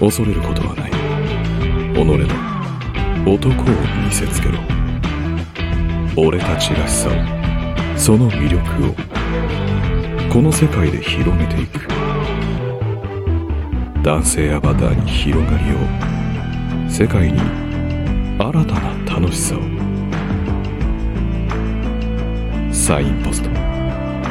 恐れることはない。己の男を見せつけろ。俺たちらしさを、その魅力をこの世界で広めていく。男性アバターに広がりを、世界に新たな楽しさを。サインポスト。